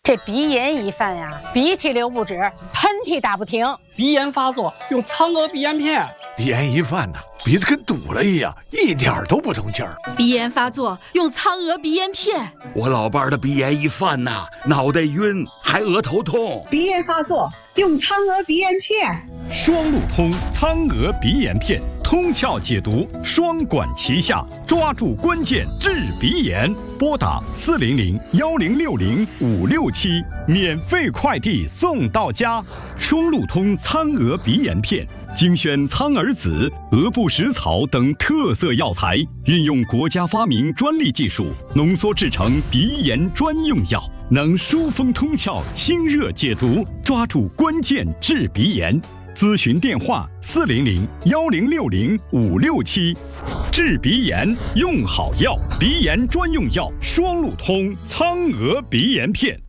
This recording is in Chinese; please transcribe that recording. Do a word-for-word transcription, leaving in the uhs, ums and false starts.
这鼻炎一犯呀，鼻涕流不止，喷嚏打不停。 鼻炎发作用苍娥鼻炎片。 鼻炎一犯呢，鼻子跟堵了一样，一点都不通气儿。 鼻炎发作用苍娥鼻炎片。 我老伴儿的鼻炎一犯呐，脑袋晕，还额头痛。 鼻炎发作用苍娥鼻炎片。 双路通苍娥鼻炎片，通窍解毒，双管齐下，抓住关键治鼻炎。拨打四零零幺零六零五六七，免费快递送到家。双路通苍娥鼻炎片，精选苍耳子、鹅不食草等特色药材，运用国家发明专利技术，浓缩制成鼻炎专用药，能疏风通窍、清热解毒，抓住关键治鼻炎。咨询电话：四零零幺零六零五六七。治鼻炎用好药，鼻炎专用药双路通苍娥鼻炎片。